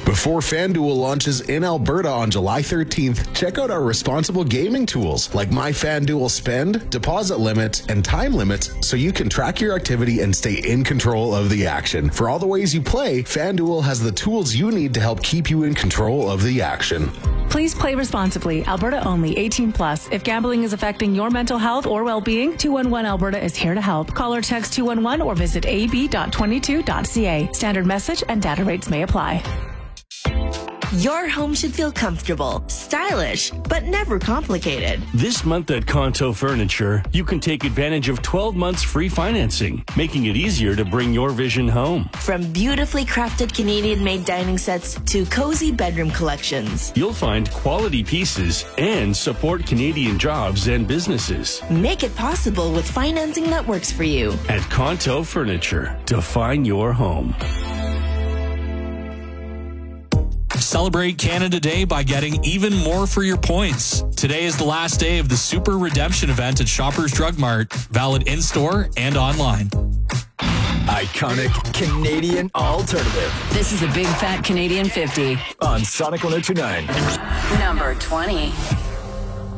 Before FanDuel launches in Alberta on July 13th, check out our responsible gaming tools like My FanDuel Spend, deposit limit, and time limit so you can track your activity and stay in control of the action. For all the ways you play, FanDuel has the tools you need to help keep you in control of the action. Please play responsibly. Alberta only. 18 plus. If gambling is affecting your mental health or well-being, 211 Alberta is here to help. Call or text 211 or visit ab.22.ca. Standard message and data rates may apply. Your home should feel comfortable, stylish, but never complicated. This month at Conto Furniture, you can take advantage of 12 months free financing, making it easier to bring your vision home. From beautifully crafted Canadian-made dining sets to cozy bedroom collections, You'll find quality pieces and support Canadian jobs and businesses. make it possible with financing that works for you. At Conto Furniture, define your home. Celebrate Canada Day by getting even more for your points. Today is the last day of the Super Redemption event at Shoppers Drug Mart. Valid in-store and online. Iconic Canadian alternative. This is a big fat Canadian 50. On Sonic 102.9. Number 20.